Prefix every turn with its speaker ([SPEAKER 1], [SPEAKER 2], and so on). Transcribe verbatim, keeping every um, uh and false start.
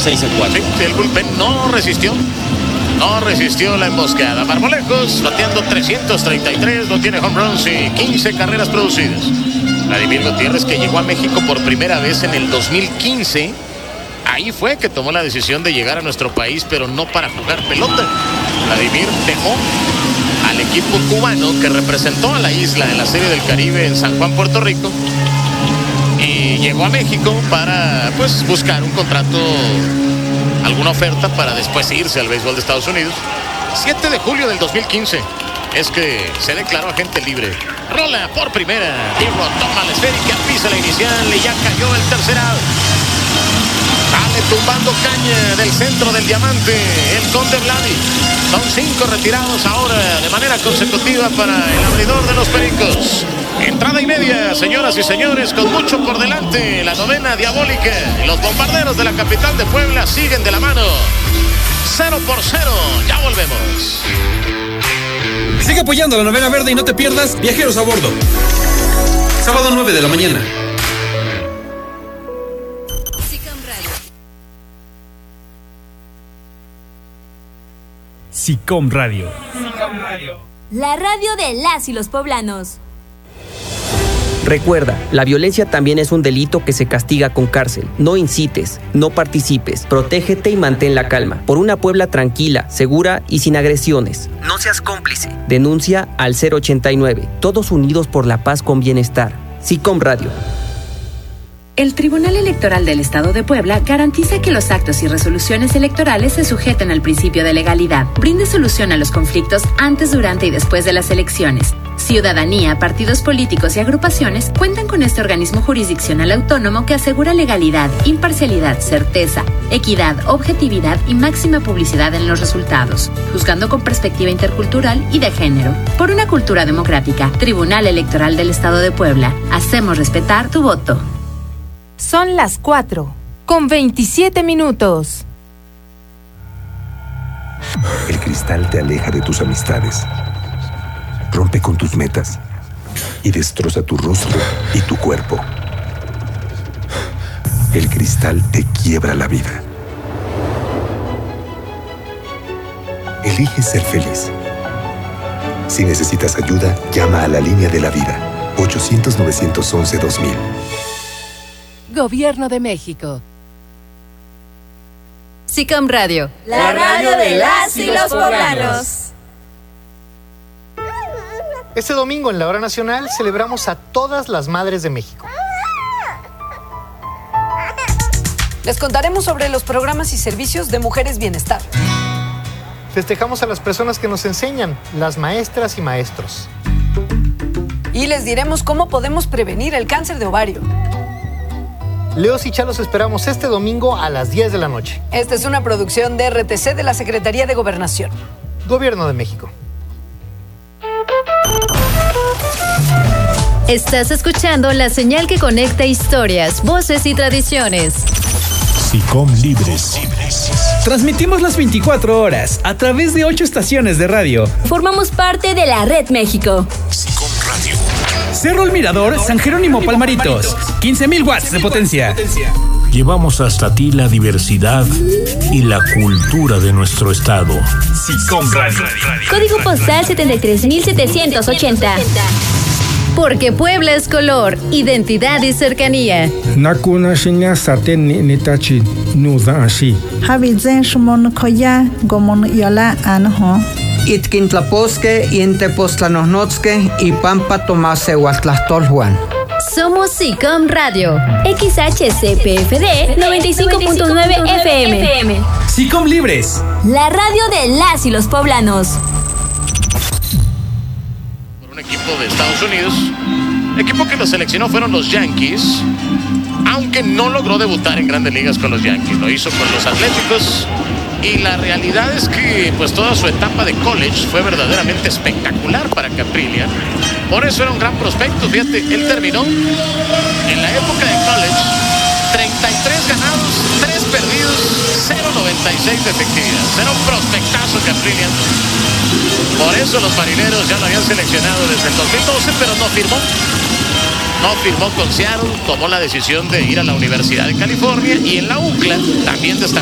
[SPEAKER 1] seis a cuatro.
[SPEAKER 2] Sí, el bullpen no resistió. No resistió la emboscada. Marmolejos bateando trescientos treinta y tres, no tiene home runs y quince carreras producidas. Vladimir Gutiérrez, que llegó a México por primera vez en el dos mil quince. Ahí fue que tomó la decisión de llegar a nuestro país, pero no para jugar pelota. Vladimir dejó al equipo cubano que representó a la isla en la Serie del Caribe en San Juan, Puerto Rico, y llegó a México para pues buscar un contrato, alguna oferta para después irse al béisbol de Estados Unidos. siete de julio del dos mil quince es que se declaró agente libre. Rola por primera, Tierno toma la esférica, pisa la inicial y ya cayó el tercer out. Sale tumbando caña del centro del diamante el Conde Vladi. Son cinco retirados ahora de manera consecutiva para el abridor de los Pericos. Entrada y media, señoras y señores, con mucho por delante. La novena diabólica. Los bombarderos de la capital de Puebla siguen de la mano. Cero por cero. Ya volvemos.
[SPEAKER 3] Sigue apoyando a la novena verde y no te pierdas Viajeros a Bordo. Sábado nueve de la mañana.
[SPEAKER 4] SICOM Radio.
[SPEAKER 5] SICOM Radio. La radio de las y los poblanos.
[SPEAKER 6] Recuerda, la violencia también es un delito que se castiga con cárcel. No incites, no participes, protégete y mantén la calma. Por una Puebla tranquila, segura y sin agresiones. No seas cómplice. Denuncia al cero ochenta y nueve. Todos unidos por la paz con bienestar. SICOM Radio.
[SPEAKER 7] El Tribunal Electoral del Estado de Puebla garantiza que los actos y resoluciones electorales se sujeten al principio de legalidad. Brinde solución a los conflictos antes, durante y después de las elecciones. Ciudadanía, partidos políticos y agrupaciones cuentan con este organismo jurisdiccional autónomo que asegura legalidad, imparcialidad, certeza, equidad, objetividad y máxima publicidad en los resultados, juzgando con perspectiva intercultural y de género. Por una cultura democrática, Tribunal Electoral del Estado de Puebla. Hacemos respetar tu voto.
[SPEAKER 8] Son las cuatro, con veintisiete minutos.
[SPEAKER 9] El cristal te aleja de tus amistades, rompe con tus metas y destroza tu rostro y tu cuerpo. El cristal te quiebra la vida. Elige ser feliz. Si necesitas ayuda, llama a la línea de la vida, ochocientos, novecientos once, dos mil.
[SPEAKER 10] Gobierno de México.
[SPEAKER 5] SICOM Radio. La radio de las y los poblanos.
[SPEAKER 11] Este domingo en la Hora Nacional celebramos a todas las madres de México.
[SPEAKER 10] Les contaremos sobre los programas y servicios de Mujeres Bienestar.
[SPEAKER 11] Festejamos a las personas que nos enseñan, las maestras y maestros.
[SPEAKER 10] Y les diremos cómo podemos prevenir el cáncer de ovario.
[SPEAKER 11] Leos y Chalos esperamos este domingo a las diez de la noche.
[SPEAKER 10] Esta es una producción de R T C de la Secretaría de Gobernación.
[SPEAKER 11] Gobierno de México.
[SPEAKER 5] Estás escuchando la señal que conecta historias, voces y tradiciones.
[SPEAKER 4] SICOM Libres.
[SPEAKER 12] Transmitimos las veinticuatro horas a través de ocho estaciones de radio.
[SPEAKER 5] Formamos parte de la Red México.
[SPEAKER 4] SICOM Radio.
[SPEAKER 12] Cerro El Mirador, San Jerónimo Palmaritos. quince mil watts de potencia.
[SPEAKER 4] Llevamos hasta ti la diversidad y la cultura de nuestro estado.
[SPEAKER 12] SICOM Radio.
[SPEAKER 5] Código postal setenta y tres mil setecientos ochenta. Porque Puebla es color, identidad y cercanía.
[SPEAKER 13] Nakuna shinya saten ni nitachi nuda ashi.
[SPEAKER 14] Habizen shumon koya gomon yola anho.
[SPEAKER 15] Itkintlaposque, Intepostlanosnotzque y Pampa Tomase Huatlastolhuan.
[SPEAKER 5] Somos SICOM Radio, X H C P F D noventa y cinco punto nueve F M.
[SPEAKER 12] SICOM Libres.
[SPEAKER 5] La radio de las y los poblanos.
[SPEAKER 2] Por un equipo de Estados Unidos, el equipo que lo seleccionó fueron los Yankees, aunque no logró debutar en Grandes Ligas con los Yankees, lo hizo con los Atléticos. Y la realidad es que pues toda su etapa de college fue verdaderamente espectacular para Caprillian. Por eso era un gran prospecto. Fíjate, él terminó en la época de college treinta y tres ganados, tres perdidos, cero noventa y seis de efectividad. Era un prospectazo Caprillian. Por eso los marineros ya lo habían seleccionado desde el dos mil doce, pero no firmó. No firmó con Seattle, tomó la decisión de ir a la Universidad de California y en la U C L A también destacó.